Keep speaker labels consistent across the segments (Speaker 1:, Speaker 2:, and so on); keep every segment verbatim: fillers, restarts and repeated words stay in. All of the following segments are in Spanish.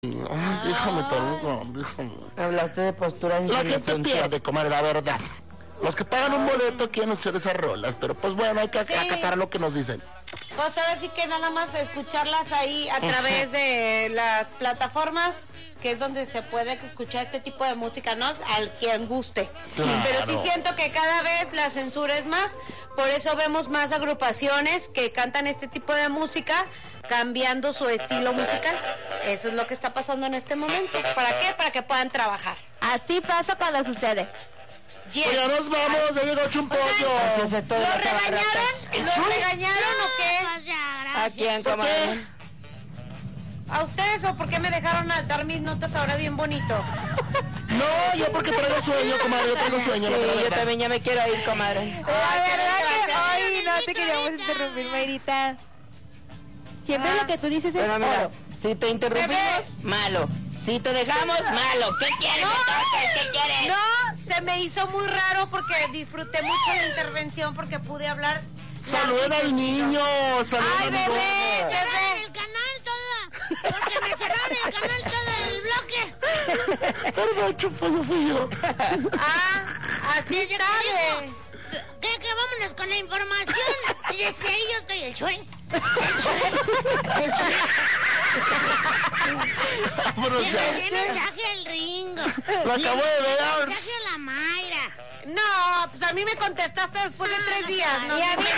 Speaker 1: Ay, déjame, Tarugo, déjame.
Speaker 2: Hablaste de posturas.
Speaker 1: La gente pierde, comadre, la verdad. Los que pagan un boleto quieren echar esas rolas, pero pues bueno, hay que sí. acatar lo que nos dicen.
Speaker 3: Pues ahora sí que nada más escucharlas ahí a través de las plataformas, que es donde se puede escuchar este tipo de música, ¿no? Al quien guste.
Speaker 1: Claro.
Speaker 3: Pero sí siento que cada vez la censura es más, por eso vemos más agrupaciones que cantan este tipo de música, cambiando su estilo musical. Eso es lo que está pasando en este momento. ¿Para qué? Para que puedan trabajar.
Speaker 4: Así pasa cuando sucede.
Speaker 3: Yes.
Speaker 1: Pues ya nos vamos, ya llegó Chumpollo.
Speaker 3: ¿Los regañaron? ¿Los regañaron o qué?
Speaker 2: ¿A quién, comadre?
Speaker 3: ¿A ustedes o por qué me dejaron a dar mis notas ahora bien bonito?
Speaker 1: No, yo porque traigo sueño, comadre, yo traigo sueño.
Speaker 2: Sí, yo también ya me quiero ir, comadre.
Speaker 4: La verdad que hoy no te queríamos interrumpir, Mayrita. Siempre
Speaker 3: Ah.
Speaker 4: lo que tú dices es
Speaker 2: Pero mira,
Speaker 4: oro.
Speaker 2: si te interrumpimos, malo. Si te dejamos, malo. ¿Qué quieres,
Speaker 3: No.
Speaker 2: entonces? ¿Qué quieres?
Speaker 3: No, se me hizo muy raro porque disfruté mucho la intervención porque pude hablar.
Speaker 1: Saluden al niño, saluden
Speaker 3: Ay,
Speaker 1: al
Speaker 3: bebé,
Speaker 1: niño.
Speaker 3: bebé.
Speaker 5: el canal todo, porque me cerraron el canal todo el bloque.
Speaker 1: Perdón, Chumpollo, fui yo.
Speaker 3: Ah, así sabe.
Speaker 5: ¿Qué, que vámonos con la información? Y desde ahí yo estoy el chue.
Speaker 1: Vámonos
Speaker 5: Y
Speaker 1: ya.
Speaker 5: envié mensaje al Ringo.
Speaker 1: Lo
Speaker 5: Y
Speaker 1: acabo de ver.
Speaker 5: mensaje a la Mayra.
Speaker 3: No, pues a mí me contestaste después de tres días. No,
Speaker 4: Y a mí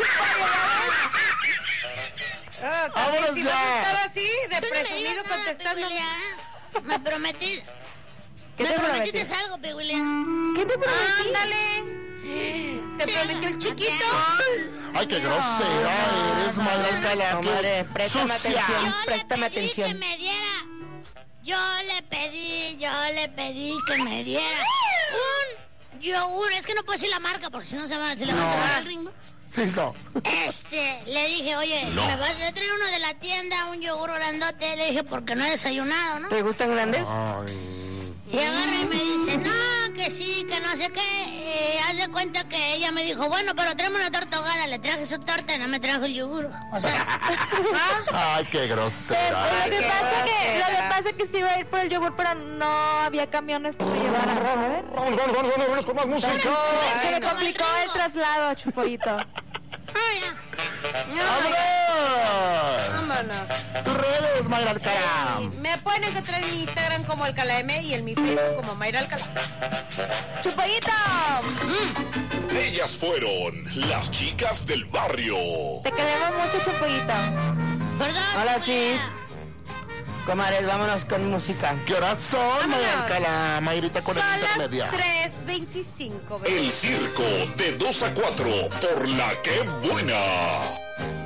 Speaker 3: Ah,
Speaker 1: Vámonos
Speaker 3: también, si vas
Speaker 1: ya.
Speaker 3: a estar así, de
Speaker 5: Tú no me
Speaker 3: presumido
Speaker 5: digas nada,
Speaker 3: contestándome.
Speaker 5: Pehuilea. Me prometí.
Speaker 4: ¿Qué
Speaker 5: me
Speaker 4: te
Speaker 5: prometiste
Speaker 4: prometí?
Speaker 5: algo, Pehuilea.
Speaker 4: ¿Qué te prometí?
Speaker 3: Ándale. Te prometió el chiquito.
Speaker 1: Ay, qué grosera eres, madre Alcalá. qué
Speaker 2: Comadre, préstame
Speaker 1: sucia.
Speaker 2: atención.
Speaker 5: Yo
Speaker 2: Préstame
Speaker 5: le pedí
Speaker 2: atención.
Speaker 5: que me diera. Yo le pedí, yo le pedí que me diera un yogur. Es que no puedo decir la marca por si no se va, se le va a enterrar el Ringo.
Speaker 1: Sí, no.
Speaker 5: Este, le dije, oye, ¿me vas a traer uno de la tienda, un yogur grandote? Le dije, porque no he desayunado, ¿no?
Speaker 2: ¿Te gustan grandes?
Speaker 1: Ay.
Speaker 5: Y agarra y me dice, no, que sí, que no sé qué. Eh, haz de cuenta que ella me dijo, bueno, pero tráeme una torta ahogada. Le traje su torta y no me trajo el yogur. O sea,
Speaker 1: Ay, qué grosera.
Speaker 4: Lo que
Speaker 3: qué
Speaker 4: pasa que, lo que
Speaker 3: grosera.
Speaker 4: pasa que sí iba a ir por el yogur, pero no había camiones que me llevaran, ¿sabes?
Speaker 1: Vamos, vamos, vamos, vamos, vamos con más música.
Speaker 4: Se me
Speaker 5: no,
Speaker 4: complicó
Speaker 5: no.
Speaker 4: el traslado, Chupollito.
Speaker 5: ah, ya.
Speaker 1: ¡Vámonos!
Speaker 3: Vámonos.
Speaker 1: Tus redes, Mayra Alcalá.
Speaker 3: Sí, me pueden encontrar en mi Instagram como Alcalá M y en mi Facebook como Mayra Alcalá.
Speaker 4: ¡Chupollito!
Speaker 6: Ellas fueron las chicas del barrio.
Speaker 4: Te queremos mucho, Chupollito.
Speaker 5: Perdón.
Speaker 2: Ahora sí.
Speaker 5: Pehuilea.
Speaker 2: Comadres, vámonos con música.
Speaker 1: ¿Qué horas son, Mayra Alcalá? Mayrita con el
Speaker 3: Son las
Speaker 1: intermedia.
Speaker 3: tres veinticinco.
Speaker 6: El circo de dos a cuatro por la que buena.